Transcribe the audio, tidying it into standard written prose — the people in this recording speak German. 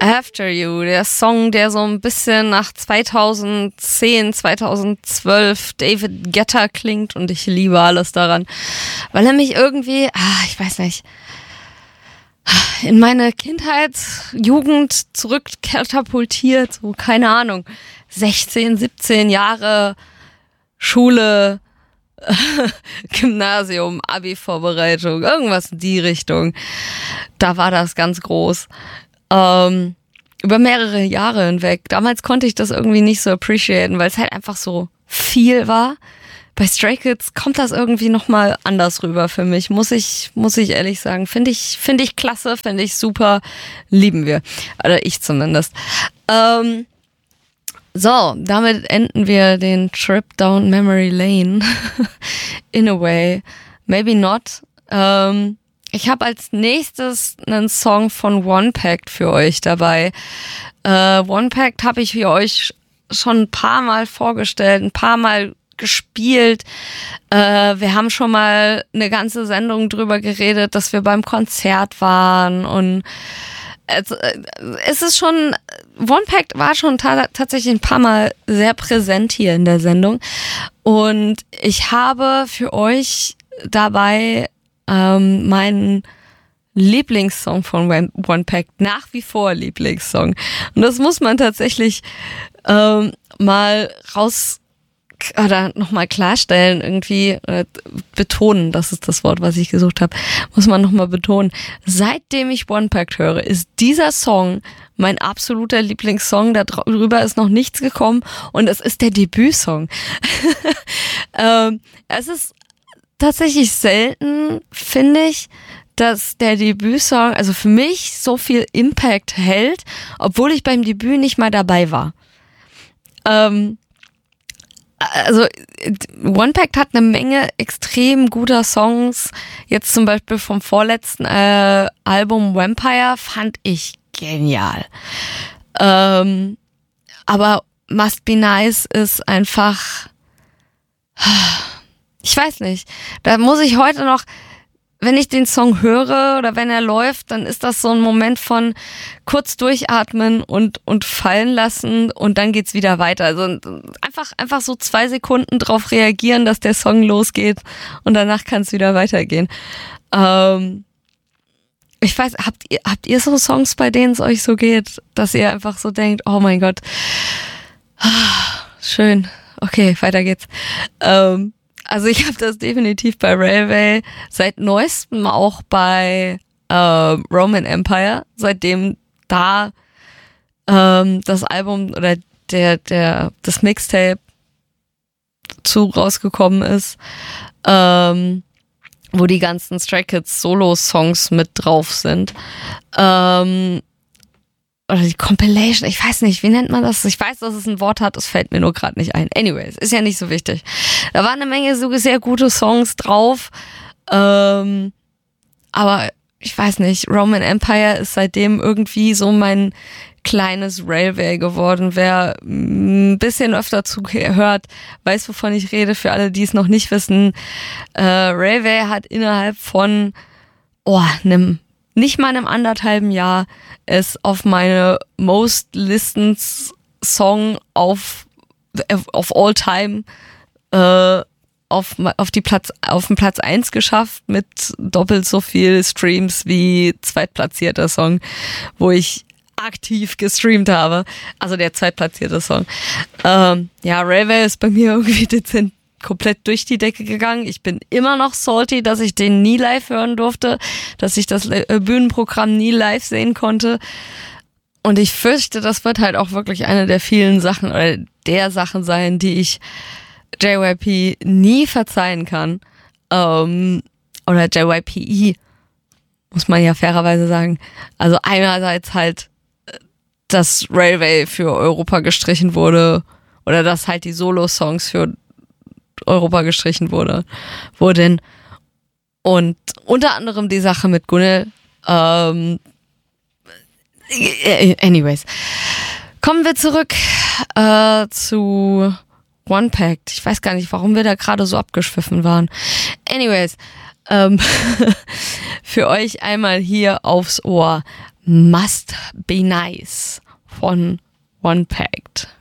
After You, der Song, der so ein bisschen nach 2010, 2012 David Guetta klingt und ich liebe alles daran, weil er mich irgendwie, ich weiß nicht, in meine Kindheit, Jugend zurückkatapultiert, so keine Ahnung, 16, 17 Jahre Schule, Gymnasium, Abi-Vorbereitung, irgendwas in die Richtung. Da war das ganz groß. Über mehrere Jahre hinweg. Damals konnte ich das irgendwie nicht so appreciaten, weil es halt einfach so viel war. Bei Stray Kids kommt das irgendwie nochmal anders rüber für mich, muss ich ehrlich sagen. Finde ich klasse, finde ich super, lieben wir. Oder ich zumindest. So, damit enden wir den Trip down Memory Lane. In a way. Maybe not. Ich habe als nächstes einen Song von One Pact für euch dabei. One Pact habe ich für euch schon ein paar Mal vorgestellt, ein paar Mal gespielt. Wir haben schon mal eine ganze Sendung drüber geredet, dass wir beim Konzert waren und es ist schon, One Pact war schon tatsächlich ein paar Mal sehr präsent hier in der Sendung und ich habe für euch dabei meinen Lieblingssong von One Pact, nach wie vor Lieblingssong. Und das muss man tatsächlich mal oder nochmal klarstellen, irgendwie betonen, das ist das Wort, was ich gesucht habe, muss man nochmal betonen. Seitdem ich One Pact höre, ist dieser Song mein absoluter Lieblingssong, darüber ist noch nichts gekommen und es ist der Debütsong. Es ist tatsächlich selten, finde ich, dass der Debütsong, also für mich, so viel Impact hält, obwohl ich beim Debüt nicht mal dabei war. Also One Pact hat eine Menge extrem guter Songs. Jetzt zum Beispiel vom vorletzten Album Vampire fand ich genial. Aber Must Be Nice ist einfach, ich weiß nicht, da muss ich heute noch, wenn ich den Song höre oder wenn er läuft, dann ist das so ein Moment von kurz durchatmen und fallen lassen und dann geht's wieder weiter. Also einfach so 2 Sekunden drauf reagieren, dass der Song losgeht und danach kann es wieder weitergehen. Ich weiß, habt ihr so Songs, bei denen es euch so geht, dass ihr einfach so denkt, oh mein Gott, schön, okay, weiter geht's. Also ich habe das definitiv bei Railway, seit neuestem auch bei Roman Empire, seitdem da das Album oder das Mixtape rausgekommen ist, wo die ganzen Stray Kids Solo-Songs mit drauf sind. Oder die Compilation, ich weiß nicht, wie nennt man das? Ich weiß, dass es ein Wort hat, es fällt mir nur gerade nicht ein. Anyways, ist ja nicht so wichtig. Da waren eine Menge so sehr gute Songs drauf, aber ich weiß nicht, Roman Empire ist seitdem irgendwie so mein kleines Railway geworden. Wer ein bisschen öfter zuhört, weiß, wovon ich rede. Für alle, die es noch nicht wissen, Railway hat innerhalb von nicht mal einem 1,5 Jahr es auf meine Most Listened Song of all time auf den Platz 1 geschafft mit doppelt so viel Streams wie zweitplatzierter Song, wo ich aktiv gestreamt habe. Also der zweitplatzierte Song. Railway ist bei mir irgendwie dezent komplett durch die Decke gegangen. Ich bin immer noch salty, dass ich den nie live hören durfte, dass ich das Bühnenprogramm nie live sehen konnte. Und ich fürchte, das wird halt auch wirklich eine der vielen Sachen oder der Sachen sein, die ich JYP nie verzeihen kann. Oder JYPE, muss man ja fairerweise sagen. Also einerseits halt, dass Railway für Europa gestrichen wurde oder dass halt die Solo-Songs für Europa gestrichen wurden. Und unter anderem die Sache mit Gunnel. Anyways. Kommen wir zurück zu One Pact. Ich weiß gar nicht, warum wir da gerade so abgeschwiffen waren. Anyways. Für euch einmal hier aufs Ohr. Must Be Nice von One Pact.